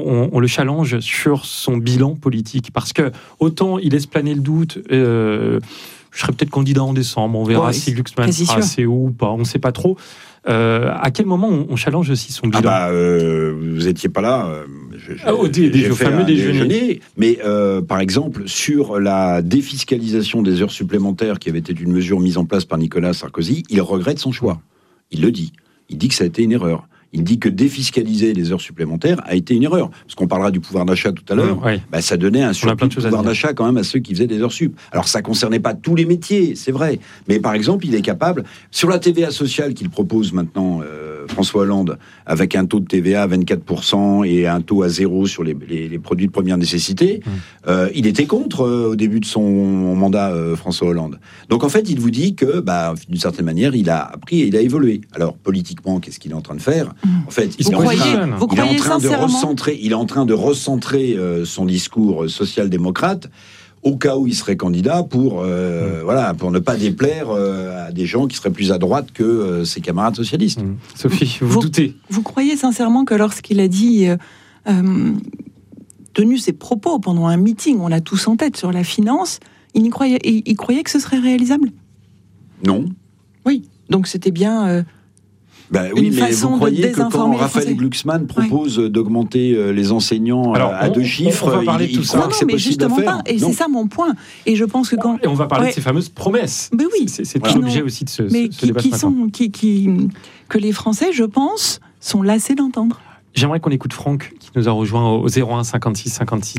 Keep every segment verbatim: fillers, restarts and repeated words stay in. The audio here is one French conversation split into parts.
on, on le challenge sur son bilan politique. Parce que autant il laisse planer le doute, euh, je serai peut-être candidat en décembre, on verra ouais, si Glucksmann sera assez haut ou pas, on ne sait pas trop. Euh, à quel moment on, on challenge aussi son bilan ? Ah bah, euh, vous n'étiez pas là. Euh, je, je, ah, au dé, j'ai au fait fameux un déjeuner. déjeuner. Mais euh, par exemple, sur la défiscalisation des heures supplémentaires, qui avait été une mesure mise en place par Nicolas Sarkozy, il regrette son choix. Il le dit. Il dit que ça a été une erreur. Il dit que défiscaliser les heures supplémentaires a été une erreur. Parce qu'on parlera du pouvoir d'achat tout à l'heure. Mmh, oui. bah, ça donnait un surplus de pouvoir d'achat quand même à ceux qui faisaient des heures sup. Alors ça ne concernait pas tous les métiers, c'est vrai. Mais par exemple, il est capable, sur la T V A sociale qu'il propose maintenant, euh, François Hollande, avec un taux de T V A à vingt-quatre pour cent et un taux à zéro sur les, les, les produits de première nécessité, mmh. euh, il était contre euh, au début de son mandat, euh, François Hollande. Donc en fait, il vous dit que, bah, d'une certaine manière, il a appris et il a évolué. Alors politiquement, qu'est-ce qu'il est en train de faire ? En fait, il, vous est, croyez, en train, vous il est en train de sincèrement recentrer, il est en train de recentrer euh, son discours social-démocrate au cas où il serait candidat pour, euh, mmh. voilà, pour ne pas déplaire euh, à des gens qui seraient plus à droite que euh, ses camarades socialistes. Mmh. Sophie, vous, vous doutez ? Vous croyez sincèrement que lorsqu'il a dit, euh, euh, tenu ses propos pendant un meeting, on l'a tous en tête sur la finance, il, y croyait, il, il croyait que ce serait réalisable ? Non. Oui, donc c'était bien... Euh, Ben oui, mais vous croyez que quand Raphaël Glucksmann propose oui. d'augmenter les enseignants Alors, à on, deux chiffres, on va parler il, de tout il ça. croit que c'est mais possible à faire. Pas. Et non. c'est ça mon point. Et je pense que quand et on va parler ouais. de ces fameuses promesses. Mais oui, c'est, c'est tout l'objet aussi de ce, mais ce qui, débat. Qui sont, qui, qui, que les Français, je pense, sont lassés d'entendre. J'aimerais qu'on écoute Franck qui nous a rejoint au zéro un cinquante-six cinquante-six.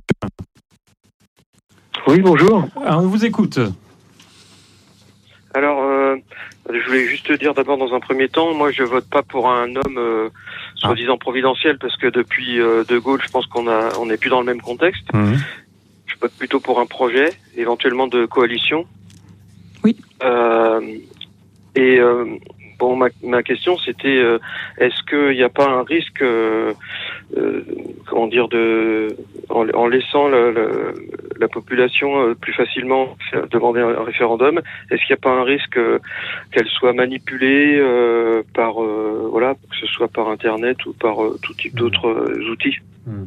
Oui, bonjour. Ah, on vous écoute. Alors, euh, je voulais juste te dire d'abord dans un premier temps, moi je vote pas pour un homme euh, soi-disant ah. providentiel parce que depuis euh, De Gaulle, je pense qu'on a on n'est plus dans le même contexte. Mmh. Je vote plutôt pour un projet, éventuellement de coalition. Oui. Euh, et euh, bon, ma, ma question c'était euh, est-ce qu'il n'y a pas un risque, euh, euh, comment dire, de en, en laissant le, le, la population euh, plus facilement demander un référendum, est-ce qu'il n'y a pas un risque euh, qu'elle soit manipulée euh, par euh, voilà, que ce soit par internet ou par euh, tout type d'autres euh, outils? mmh.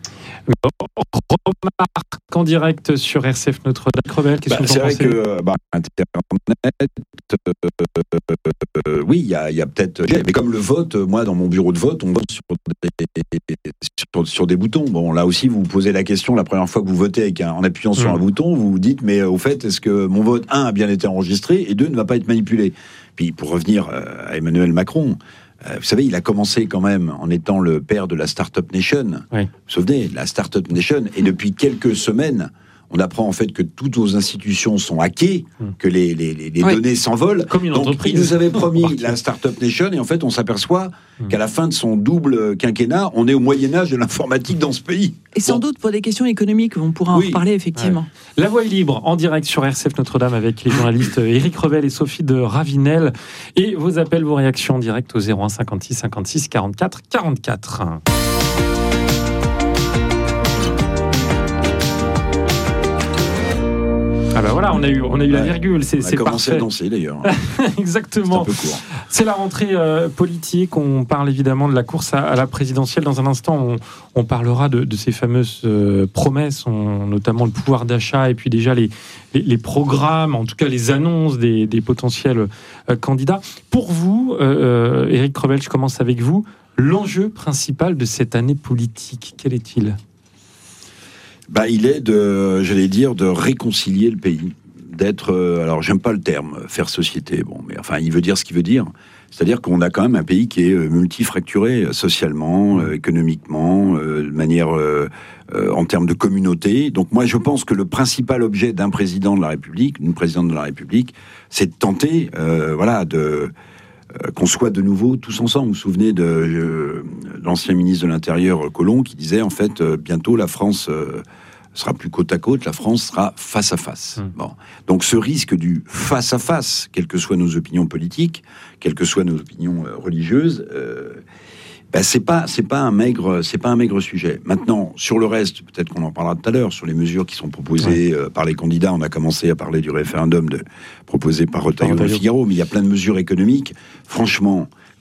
Remarque en direct sur R C F Notre-Dame. Rebelle, qu'est-ce bah, que vous c'est en vrai pensez ? que bah, Internet, euh, euh, oui, il y a, y a peut-être. Mais comme le vote, moi, dans mon bureau de vote, on vote sur des, sur, sur des boutons. Bon, là aussi, vous vous posez la question la première fois que vous votez avec un, en appuyant sur mmh. un bouton, vous vous dites, mais euh, au fait, est-ce que mon vote, un, a bien été enregistré et deux, ne va pas être manipulé ? Puis, pour revenir euh, à Emmanuel Macron. Vous savez, il a commencé quand même en étant le père de la Startup Nation. Oui. Vous vous souvenez, la Startup Nation. Et depuis quelques semaines, on apprend en fait que toutes nos institutions sont hackées, que les, les, les, les oui. données s'envolent. Comme une Donc, entreprise. il nous avait promis la Startup Nation, et en fait, on s'aperçoit mmh. qu'à la fin de son double quinquennat, on est au Moyen-Âge de l'informatique dans ce pays. Et sans bon. doute pour des questions économiques, on pourra oui. en reparler effectivement. Ouais. La Voix est libre, en direct sur R C F Notre-Dame avec les journalistes Éric Revel et Sophie de Ravinel. Et vos appels, vos réactions en direct au zéro un cinquante-six cinquante-six quarante-quatre quarante-quatre. Ah ben voilà, on a eu, on a eu ouais, la virgule, c'est, on a c'est commencé parfait. à danser d'ailleurs. Exactement. C'est un peu court. C'est la rentrée euh, politique, on parle évidemment de la course à, à la présidentielle. Dans un instant, on, on parlera de, de ces fameuses euh, promesses, on, notamment le pouvoir d'achat et puis déjà les, les, les programmes, en tout cas les annonces des, des potentiels euh, candidats. Pour vous, euh, Éric Revel, je commence avec vous, l'enjeu principal de cette année politique, quel est-il ? Bah, il est de, j'allais dire, de réconcilier le pays, d'être. Euh, alors, j'aime pas le terme faire société. Bon, mais enfin, il veut dire ce qu'il veut dire. C'est-à-dire qu'on a quand même un pays qui est multifracturé socialement, euh, économiquement, euh, de manière euh, euh, en termes de communauté. Donc, moi, je pense que le principal objet d'un président de la République, d'une présidente de la République, c'est de tenter, euh, voilà, de euh, qu'on soit de nouveau tous ensemble. Vous vous souvenez de euh, l'ancien ministre de l'Intérieur, Collomb, qui disait en fait euh, bientôt la France euh, sera plus côte à côte, la France sera face à face. Mmh. Bon. Donc ce risque du face à face, quelles que soient nos opinions politiques, quelles que soient nos opinions euh, religieuses, euh, ben c'est pas c'est pas un maigre c'est pas un maigre sujet. Maintenant sur le reste, peut-être qu'on en parlera tout à l'heure sur les mesures qui sont proposées ouais. euh, par les candidats. On a commencé à parler du référendum de, proposé par Retailleau et Figaro, mais il y a plein de mesures économiques. Franchement,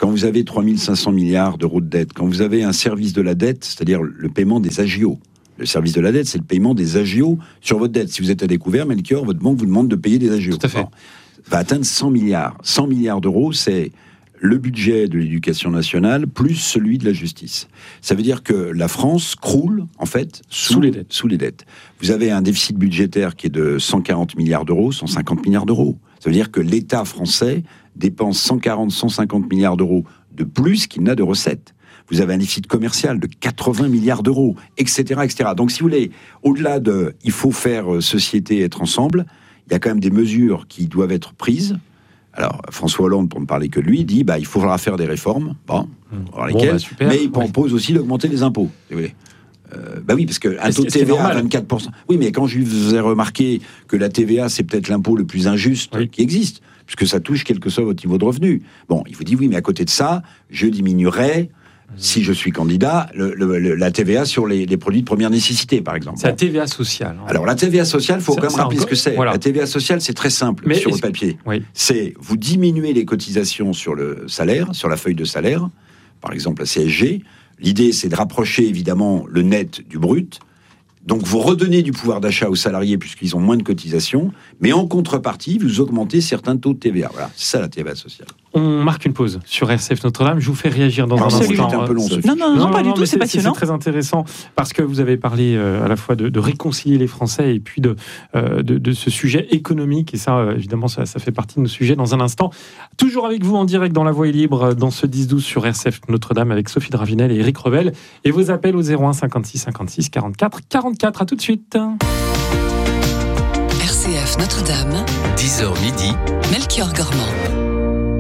quand vous avez trois mille cinq cents milliards d'euros de dette, quand vous avez un service de la dette, c'est-à-dire le paiement des agios. Le service de la dette, c'est le paiement des agios sur votre dette. Si vous êtes à découvert, Melchior, votre banque vous demande de payer des agios. Tout à fait. Bon, va atteindre cent milliards. cent milliards d'euros, c'est le budget de l'éducation nationale plus celui de la justice. Ça veut dire que la France croule, en fait, sous, sous les dettes. Sous les dettes. Vous avez un déficit budgétaire qui est de cent quarante milliards d'euros, cent cinquante milliards d'euros. Ça veut dire que l'État français dépense cent quarante, cent cinquante milliards d'euros de plus qu'il n'a de recettes. Vous avez un déficit commercial de quatre-vingts milliards d'euros, et cetera, et cetera. Donc, si vous voulez, au-delà de « il faut faire euh, société, être ensemble », il y a quand même des mesures qui doivent être prises. Alors, François Hollande, pour ne parler que de lui, dit bah, il faudra faire des réformes, bon, bon, lesquelles, bah, super, mais il ouais. propose aussi d'augmenter les impôts. Si vous voulez. Euh, bah oui, parce qu'un taux de T V A à vingt-quatre pour cent. Oui, mais quand je vous ai remarqué que la T V A, c'est peut-être l'impôt le plus injuste oui. qui existe, puisque ça touche quel que soit votre niveau de revenu. Bon, il vous dit oui, mais à côté de ça, je diminuerai, si je suis candidat, le, le, le, la T V A sur les, les produits de première nécessité, par exemple. C'est la T V A sociale. Hein. Alors, la T V A sociale, il faut ça, quand même rappeler encore... ce que c'est. Voilà. La T V A sociale, c'est très simple mais sur le papier. Oui. C'est, vous diminuez les cotisations sur le salaire, sur la feuille de salaire, par exemple la C S G. L'idée, c'est de rapprocher, évidemment, le net du brut. Donc, vous redonnez du pouvoir d'achat aux salariés puisqu'ils ont moins de cotisations, mais en contrepartie, vous augmentez certains taux de T V A. Voilà, c'est ça la T V A sociale. On marque une pause sur R C F Notre-Dame. Je vous fais réagir dans Pardon, un instant. Un peu long, non, non, non, non, pas non, du tout, c'est, c'est passionnant. C'est très intéressant parce que vous avez parlé euh, à la fois de, de réconcilier les Français et puis de, euh, de, de ce sujet économique. Et ça, euh, évidemment, ça, ça fait partie de nos sujets dans un instant. Toujours avec vous en direct dans La Voix est libre, dans ce dix douze sur R C F Notre-Dame avec Sophie Dravinel et Éric Revel. Et vos appels au zéro un cinquante-six cinquante-six quarante-quatre quarante-quatre. À tout de suite. R C F Notre-Dame, dix heures midi, Melchior Gormand.